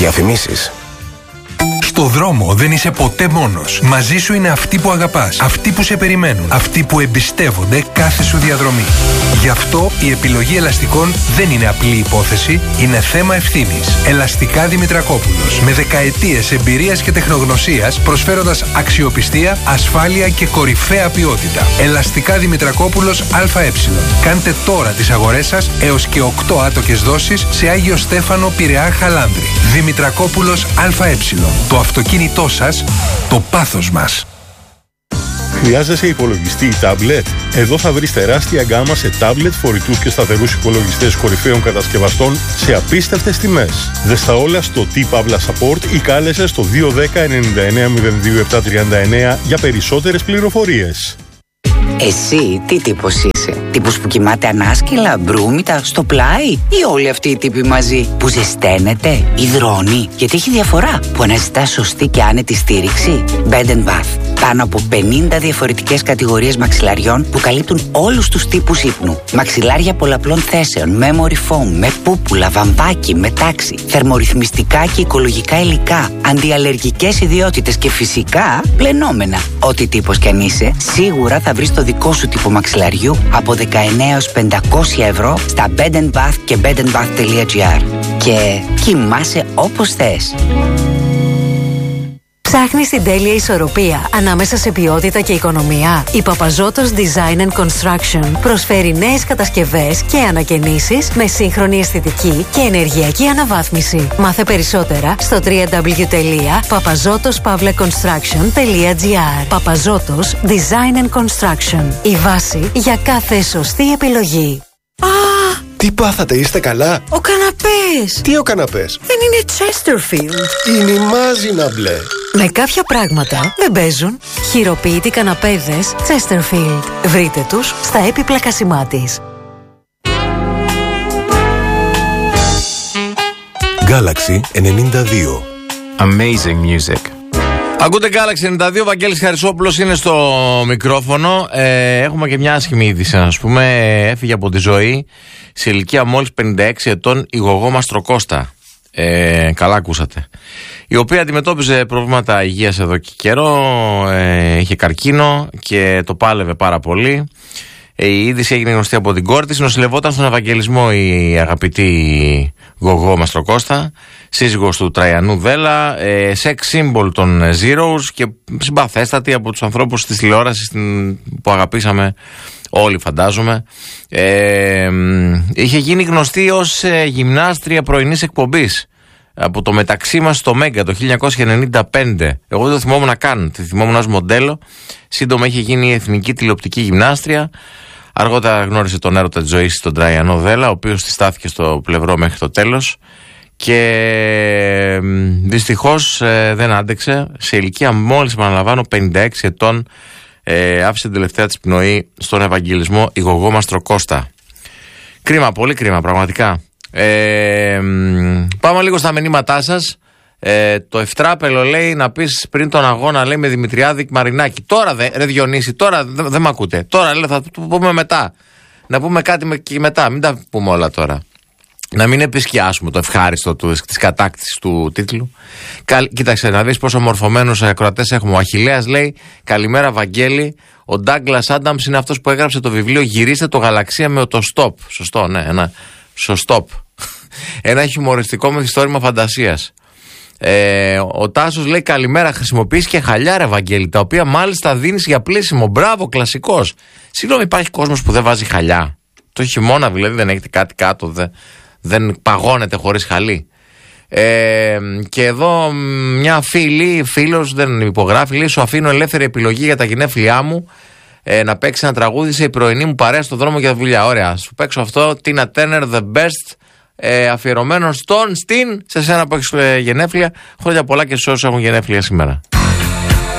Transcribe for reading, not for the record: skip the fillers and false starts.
Διαφημίσεις. Στο δρόμο δεν είσαι ποτέ μόνος. Μαζί σου είναι αυτοί που αγαπάς, αυτοί που σε περιμένουν, αυτοί που εμπιστεύονται κάθε σου διαδρομή. Γι' αυτό η επιλογή ελαστικών δεν είναι απλή υπόθεση, είναι θέμα ευθύνης. Ελαστικά Δημητρακόπουλος. Με δεκαετίες εμπειρίας και τεχνογνωσίας, προσφέροντας αξιοπιστία, ασφάλεια και κορυφαία ποιότητα. Ελαστικά Δημητρακόπουλος ΑΕ. Κάντε τώρα τις αγορές σας έως και 8 άτοκες δόσεις σε Άγιο Στέφανο, Πειραιά, Χαλάνδρη. Δημητρακόπουλος ΑΕ. Το αυτοκίνητό σας, το πάθος μας. Χρειάζεσαι υπολογιστή ή τάμπλετ? Εδώ θα βρεις τεράστια γκάμα σε τάμπλετ, φορητούς και σταθερούς υπολογιστές κορυφαίων κατασκευαστών σε απίστευτες τιμές. Δες τα όλα στο T-Pavla Support ή κάλεσε στο 210 99 02 739 για περισσότερες πληροφορίες. Εσύ τι τύπος είσαι? Τύπος που κοιμάται ανάσκελα, μπρούμητα, στο πλάι, ή όλοι αυτοί οι τύποι μαζί που ζεσταίνεται, υδρώνει? Γιατί έχει διαφορά που αναζητά σωστή και άνετη στήριξη. Bed & Bath. Πάνω από 50 διαφορετικές κατηγορίες μαξιλαριών που καλύπτουν όλους τους τύπους ύπνου. Μαξιλάρια πολλαπλών θέσεων, memory foam, με πούπουλα, βαμβάκι, με τάξη, θερμορυθμιστικά και οικολογικά υλικά, αντιαλλεργικές ιδιότητες και φυσικά πλενόμενα. Ό,τι τύπος κι αν είσαι, σίγουρα θα βρεις το δικό σου τύπο μαξιλαριού από 19 έως 500 ευρώ στα Bed & Bath και bedandbath.gr. Και κοιμάσαι όπως θες. Ψάχνεις την τέλεια ισορροπία ανάμεσα σε ποιότητα και οικονομία? Η Παπαζώτος Design and Construction προσφέρει νέες κατασκευές και ανακαινήσεις με σύγχρονη αισθητική και ενεργειακή αναβάθμιση. Μάθε περισσότερα στο www.papazotospavlaconstruction.gr. Παπαζώτος Design and Construction. Η βάση για κάθε σωστή επιλογή. Τι πάθατε, είστε καλά? Ο καναπές! Τι ο καναπές? Δεν είναι Chesterfield. Είναι η μάζινα μπλε. Με κάποια πράγματα δεν παίζουν. Χειροποίητοι καναπέδες Chesterfield. Βρείτε τους στα έπιπλα κασιμάτης. Galaxy 92. Amazing music. Ακούτε Galaxy 92, ο Βαγγέλης Χαρισόπουλος είναι στο μικρόφωνο. Έχουμε και μια άσχημη είδηση, ας πούμε. Έφυγε από τη ζωή σε ηλικία μόλις 56 ετών η Γογό Μαστροκώστα. Καλά ακούσατε. Η οποία αντιμετώπιζε προβλήματα υγείας εδώ και καιρό, είχε καρκίνο και το πάλευε πάρα πολύ. Η είδηση έγινε γνωστή από την κόρη της. Νοσηλευόταν στον Ευαγγελισμό η αγαπητή Γογό Μαστροκώστα, σύζυγος του Τραϊανού Δέλα, σεξ σύμβολ των Zeros και συμπαθέστατη από τους ανθρώπους της τηλεόρασης που αγαπήσαμε όλοι, φαντάζομαι. Είχε γίνει γνωστή ως γυμνάστρια πρωινής εκπομπής από το Μεταξύ μας στο Μέγκα το 1995. Εγώ δεν το θυμόμουν να κάνω, τη θυμόμουν ως μοντέλο. Σύντομα είχε γίνει η εθνική τηλεοπτική γυμνάστρια. Αργότερα γνώρισε τον έρωτα της ζωής τον Τραϊανό Δέλα, ο οποίος τη στάθηκε στο πλευρό μέχρι το τέλος. Και δυστυχώς δεν άντεξε. Σε ηλικία μόλις, επαναλαμβάνω, 56 ετών, άφησε την τελευταία της πνοή στον Ευαγγελισμό η Γογό Μαστροκώστα. Κρίμα, πολύ κρίμα, πραγματικά. Πάμε λίγο στα μηνύματά σας. Το Ευτράπελο λέει να πεις πριν τον αγώνα, λέει, με Δημητριάδη Μαρινάκη. Τώρα ρε Διονύση, τώρα δεν μ' ακούτε. Τώρα λέει, θα το πούμε μετά. Να πούμε κάτι και μετά, μην τα πούμε όλα τώρα. Να μην επισκιάσουμε το ευχάριστο της κατάκτησης του τίτλου. Κοίταξε να δεις πόσο μορφωμένους ακροατές έχουμε. Ο Αχιλλέας λέει: καλημέρα Βαγγέλη. Ο Ντάγκλας Άνταμς είναι αυτός που έγραψε το βιβλίο «Γυρίστε το γαλαξία με οτοστόπ». Σωστό, ναι, ένα σωστόπ. Ένα χιουμοριστικό μυθιστόρημα φαντασίας. Ο Τάσος λέει: καλημέρα, χρησιμοποιείς και χαλιά ρε Βαγγέλη, τα οποία μάλιστα δίνεις για πλήσιμο. Μπράβο, κλασικός. Συγγνώμη, υπάρχει κόσμος που δεν βάζει χαλιά? Το χειμώνα δηλαδή δεν έχετε κάτι κάτω, δεν παγώνετε χωρίς χαλί? Και εδώ μια φίλος δεν υπογράφει, λέει: σου αφήνω ελεύθερη επιλογή για τα γενέθλιά μου να παίξει ένα τραγούδι σε η πρωινή μου παρέα στον δρόμο για δουλειά. Ωραία, σου παίξω αυτό, Tina Turner, The Best, αφιερωμένο σε σένα που έχεις γενέθλια. Χρόνια πολλά και σε όσους έχουν γενέθλια σήμερα.